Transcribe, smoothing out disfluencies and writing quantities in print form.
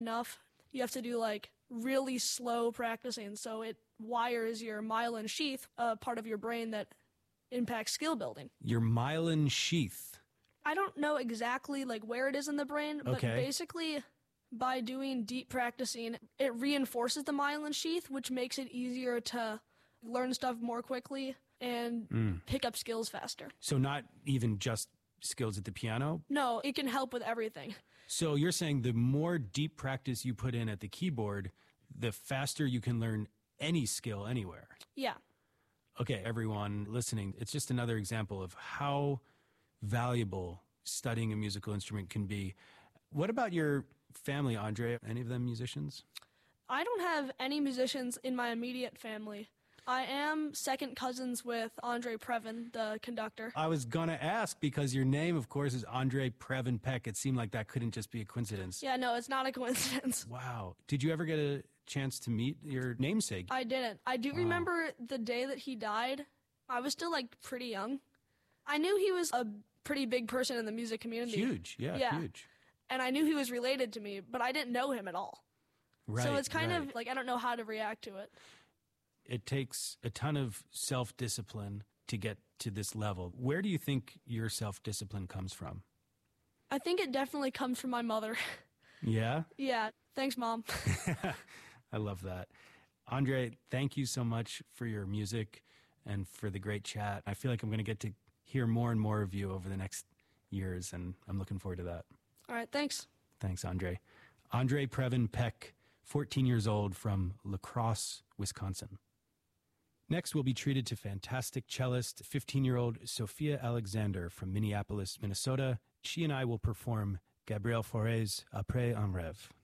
enough. You have to do like really slow practicing, so it wires your myelin sheath, a part of your brain that impacts skill building. Your myelin sheath. I don't know exactly like where it is in the brain, but basically by doing deep practicing, it reinforces the myelin sheath, which makes it easier to learn stuff more quickly and pick up skills faster. So not even just skills at the piano? No, it can help with everything. So you're saying the more deep practice you put in at the keyboard, the faster you can learn any skill anywhere. Yeah. Okay, everyone listening, it's just another example of how valuable studying a musical instrument can be. What about your family, Andre? Any of them musicians? I don't have any musicians in my immediate family. I am second cousins with Andre Previn, the conductor. I was going to ask because your name, of course, is Andre Previn Peck. It seemed like that couldn't just be a coincidence. Yeah, no, it's not a coincidence. Wow. Did you ever get a chance to meet your namesake? I didn't. I do remember the day that he died. I was still like pretty young. I knew he was a pretty big person in the music community. Huge, yeah. Huge. And I knew he was related to me, but I didn't know him at all. Right, so it's kind of like I don't know how to react to it. It takes a ton of self-discipline to get to this level. Where do you think your self-discipline comes from? I think it definitely comes from my mother. Yeah? Yeah. Thanks, Mom. I love that. Andre, thank you so much for your music and for the great chat. I feel like I'm going to get to hear more and more of you over the next years, and I'm looking forward to that. All right, thanks. Thanks, Andre. Andre Previn Peck, 14 years old, from La Crosse, Wisconsin. Next, we'll be treated to fantastic cellist, 15-year-old Sophia Alexander from Minneapolis, Minnesota. She and I will perform Gabriel Fauré's Après un rêve.